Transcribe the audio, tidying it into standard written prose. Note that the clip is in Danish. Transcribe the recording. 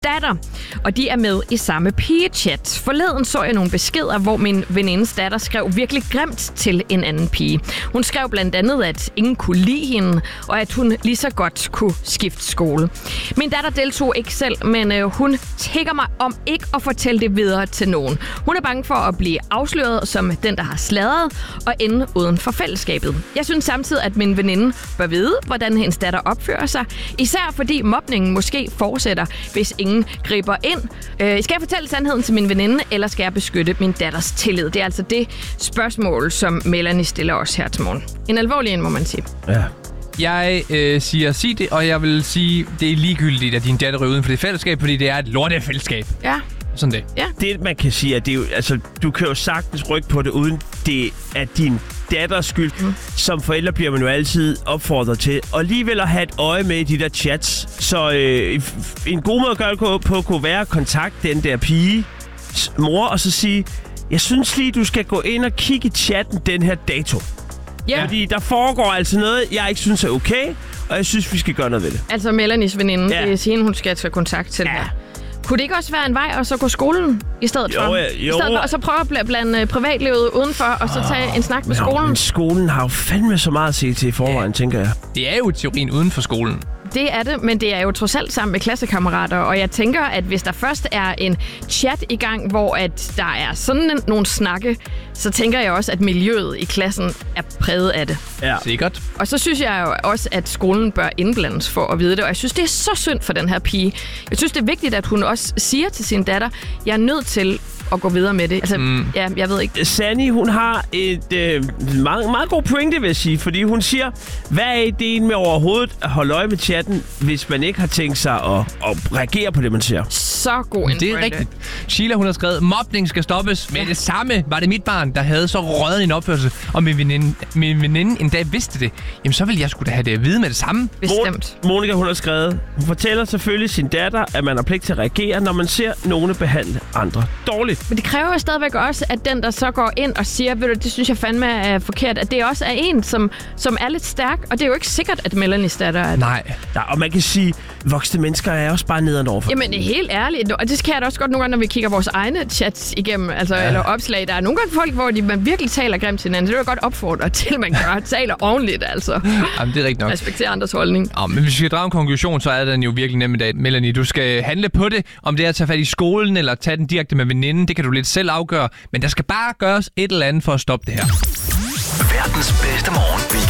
datter, og de er med i samme pigechat. Forleden så jeg nogle beskeder, hvor min venindes datter skrev virkelig grimt til en anden pige. Hun skrev blandt andet, at ingen kunne lide hende, og at hun lige så godt kunne skifte skole. Min datter deltog ikke selv, men hun tigger mig om ikke at fortælle det videre til nogen. Hun er bange for at blive afsløret som den, der har sladret, og ende uden for fællesskabet. Jeg synes samtidig, at min veninde bør vide, hvordan hendes datter opfører sig, især fordi mobningen måske fortsætter, hvis ingen griber ind. Skal jeg fortælle sandheden til min veninde, eller skal jeg beskytte min datters tillid? Det er altså det spørgsmål, som Melanie stiller os her til morgen. En alvorlig en, må man sige. Ja. Jeg siger sig det, og jeg vil sige, det er ligegyldigt, at din datter ryger uden for det fællesskab, fordi det er et lortefællesskab. Ja. Sådan det. Ja. Det, man kan sige, at det er jo, altså, du kan jo sagtens rykke på det, uden det er din datters skyld. Som forældre bliver man jo altid opfordret til. Og alligevel at have et øje med i de der chats. Så en god måde at gøre det på kunne være at kontakte den der pige, mor, og så sige, jeg synes lige, du skal gå ind og kigge i chatten den her dato. Ja. Fordi der foregår altså noget, jeg ikke synes er okay, og jeg synes, vi skal gøre noget ved det. Altså Melanies veninde, Ja. det er hende, hun skal tage kontakt til. Ja. Kunne det ikke også være en vej at så gå skolen i stedet for? Jo. I stedet for, og så prøve at blande privatlivet udenfor, og så tage en snak med skolen? Men skolen har jo fandme så meget at se til i forvejen, tænker jeg. Det er jo teorien uden for skolen. Det er det, men det er jo trods alt sammen med klassekammerater, og jeg tænker, at hvis der først er en chat i gang, hvor at der er sådan nogle snakke, så tænker jeg også, at miljøet i klassen er præget af det. Ja. Sikkert. Og så synes jeg jo også, at skolen bør indblandes for at vide det, og jeg synes, det er så synd for den her pige. Jeg synes, det er vigtigt, at hun også siger til sin datter, jeg er nødt til at gå videre med det. Altså, ja, jeg ved ikke. Sanni, hun har et meget god pointe, vil jeg sige, fordi hun siger, hvad er ideen med overhovedet at holde øje med chatten, hvis man ikke har tænkt sig at reagere på det, man ser? Så god en Det er pointe. rigtigt. Sheila, hun har skrevet, mobning skal stoppes. Men det samme var det mit barn, der havde så røget en opførsel, og min veninde en dag vidste det. Jamen, så ville jeg skulle da have det at vide med det samme. Bestemt. Monika, hun har skrevet, hun fortæller selvfølgelig sin datter, at man har pligt til at reagere, når man ser nogen behandle andre dårligt. Men det kræver jo stadigvæk også, at den, der så går ind og siger, ved du, det synes jeg fandme er forkert, at det også er en, som er lidt stærk. Og det er jo ikke sikkert, at Melanies datter er det. Nej. Ja, og man kan sige, voksne mennesker er også bare nederen overfor. Jamen, helt ærligt. Og det sker da også godt nogle gange, når vi kigger vores egne chats igennem, altså, eller opslag. Der er nogle gange folk, hvor man virkelig taler grimt til hinanden. Det er jo godt opfordre til, at man taler ordentligt, altså. Jamen, det er rigtigt nok. Respektere andres holdning. Men hvis vi skal drage en konklusion, så er den jo virkelig nem i dag. Melanie, du skal handle på det. Om det er at tage fat i skolen, eller tage den direkte med veninden, det kan du lidt selv afgøre. Men der skal bare gøres et eller andet for at stoppe det her. Verdens bedste morgen.